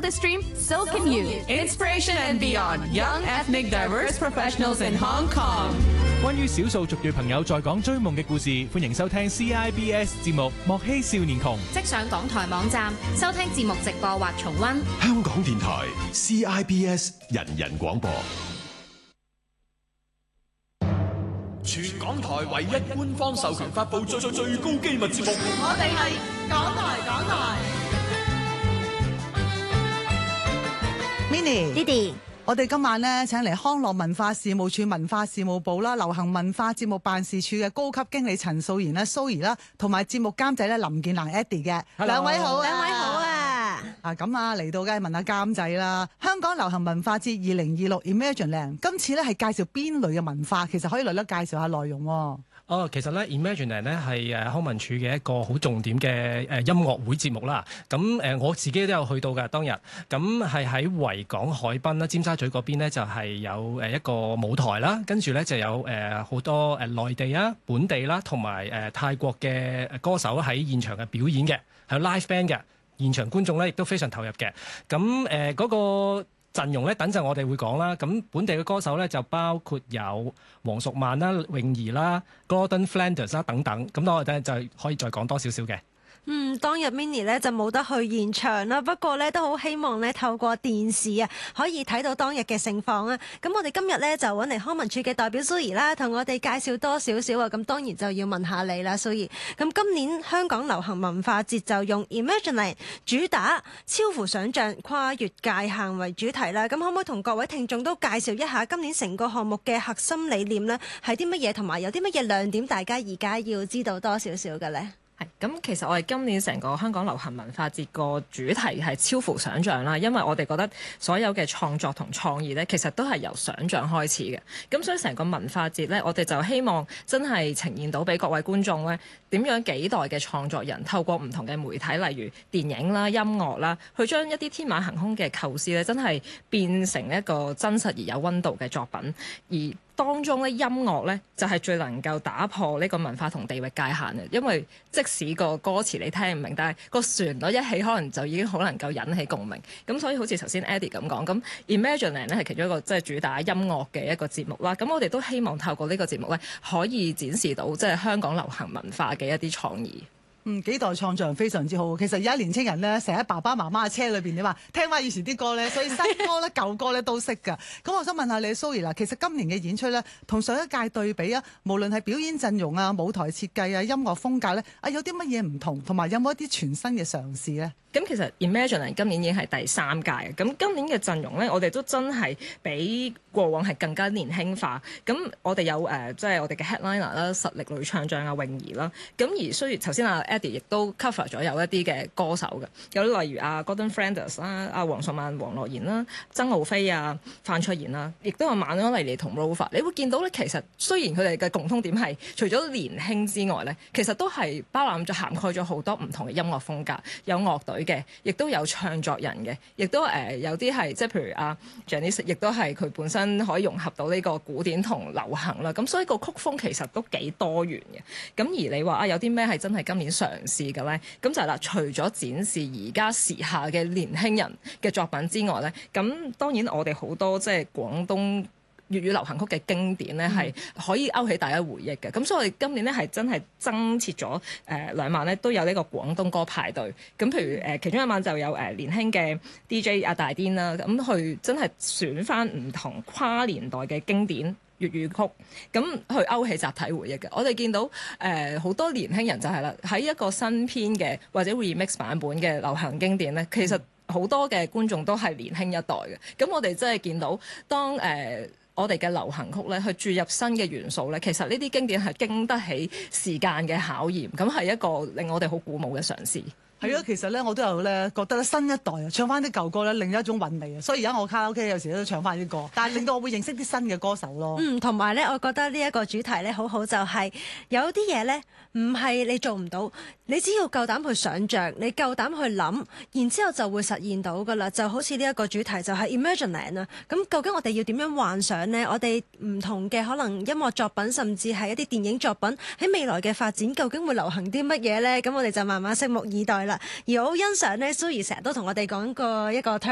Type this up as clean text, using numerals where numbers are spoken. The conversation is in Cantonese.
SodaStream, so can you. Inspiration and beyond. Young, ethnic, diverse professionals in Hong Kong. 關於少數族裔朋友在港追夢嘅故事，歡迎收聽 CIBS 節目《莫欺少年窮》。 即上港台網站收聽節目直播或重溫。 香港電台 CIBS 人人廣播。 全港台唯一官方授權發布最高機密節目。 我哋係港台。Minnie。我哋今晚咧請嚟康樂文化事務處文化事務部啦、流行文化節目辦事處嘅高級經理陳素賢啦、蘇怡啦，同埋節目監製咧林建蘭 Eddie 嘅。兩位好啊！咁啊嚟到梗係問下監製啦。香港流行文化節2026 Imagineland 今次咧係介紹邊類嘅文化？其實可以略略介紹下內容喎。 其實咧 Imagineland 咧係康文署嘅一個好重點嘅音樂會節目啦。咁我自己都有去到㗎當日。咁係喺維港海濱啦，尖沙咀嗰邊咧就係有一個舞台啦，跟住咧就有好多內地啊、本地啦，同埋泰國嘅歌手喺現場嘅表演嘅，係有 live band 嘅，現場觀眾咧亦都非常投入嘅。咁嗰個陣容咧，等陣我哋會講啦。咁本地嘅歌手咧就包括有黃淑蔓啦、泳兒啦、Gordon Flanders 啦等等。咁我哋就可以再講多少少嘅。 當日 Minnie 咧就冇得去現場啦，不過咧都好希望咧透過電視啊，可以睇到當日嘅盛況啊。咁我哋今日咧就揾嚟康文署嘅代表蘇怡啦，同我哋介紹多少少啊。咁當然就要問下你啦，蘇怡。咁今年香港流行文化節就用 Imagineland 主打超乎想像、跨越界限為主題啦。咁可唔可以同各位聽眾都介紹一下今年成個項目嘅核心理念呢？係啲乜嘢，同埋有啲乜嘢亮點，大家而家要知道多少少嘅呢？ 咁其實我哋今年成個香港流行文化節個主題係超乎想像啦，因為我哋覺得所有嘅創作同創意呢，其實都係由想像開始嘅。咁所以成個文化節呢，我哋就希望真係呈現到俾各位觀眾呢，點樣幾代嘅創作人透過唔同嘅媒體，例如電影啦、音樂啦，去將一啲天馬行空嘅構思呢，真係變成一個真實而有溫度嘅作品。而當中咧，音樂咧就係最能夠打破呢個文化同地域界限嘅，因為即使個歌詞你聽唔明，但係個旋律一起，可能就已經好能夠引起共鳴。咁所以好似頭先 Eddie 咁講，咁 Imagineland 咧係其中一個即係主打音樂嘅一個節目啦。咁我哋都希望透過呢個節目咧，可以展示到即係香港流行文化嘅一啲創意。 幾代創作人非常之好。其實而家年青人咧，成日喺爸爸媽媽嘅車裏邊點啊，聽翻以前啲歌咧，所以新歌咧、舊歌咧都識㗎。咁我想問下你蘇怡啦，其實今年嘅演出咧，同上一屆對比啊，無論係表演陣容啊、舞台設計啊、音樂風格咧，有啲乜嘢唔同，同埋有冇一啲全新嘅嘗試咧？ 咁其實 Imagineland 今年已經係第3屆嘅，咁今年嘅陣容咧，我哋都真係比過往係更加年輕化。咁我哋有即係我哋嘅 headliner 啦，實力女唱將泳兒啦。咁而雖然頭先Eddie 亦都 cover 咗有一啲嘅歌手嘅，有例如Gordon Flanders 啦、黃淑蔓、黃樂妍啦、曾浩飛范卓妍啦，亦都有晚安莉莉同 Rover。你會見到咧，其實雖然佢哋嘅共通點係除咗年輕之外咧，其實都係包攬咗涵蓋咗好多唔同嘅音樂風格，有樂隊嘅，亦都有唱作人嘅，亦都有啲係即係譬如Janice， 亦都係佢本身可以融合到呢個古典同流行啦。咁所以個曲風其實都幾多元嘅。咁而你話有啲咩係真係今年嘗試嘅咧？咁就係啦，除咗展示而家時下嘅年輕人嘅作品之外咧，咁當然我哋好多即係廣東粵語流行曲嘅經典咧，係可以勾起大家回憶嘅。咁所以我哋今年咧係真係增設咗2晚咧，都有呢個廣東歌派對。咁譬如其中一晚就有年輕嘅 DJ 大癲啦，咁去真係選翻唔同跨年代嘅經典粵語曲，咁去勾起集體回憶嘅。我哋見到好多年輕人就係啦，喺一個新編嘅或者 remix 版本嘅流行經典咧，其實好多嘅觀眾都係年輕一代嘅。咁我哋真係見到當我哋嘅流行曲咧，去注入新嘅元素咧，其實呢啲經典係經得起時間嘅考驗，咁係一個令我哋好鼓舞嘅嘗試。 係啊，其實咧我都有咧覺得咧新一代啊唱翻啲舊歌咧，另一種韻味啊，所以而家我卡拉 OK 有時都唱翻啲歌，但係令到我會認識啲新嘅歌手咯。 同埋咧，我覺得呢一個主題咧好好，就係有啲嘢咧唔係你做唔到，你只要夠膽去想像，你夠膽去諗，然之後就會實現到噶啦。就好似呢一個主題就係 Imagineland 啊。咁究竟我哋要點樣幻想呢？我哋唔同嘅可能音樂作品，甚至係一啲電影作品喺未來嘅發展，究竟會流行啲乜嘢呢？咁我哋就慢慢拭目以待啦。而我好欣賞呢，蘇怡成日都同我哋講過一個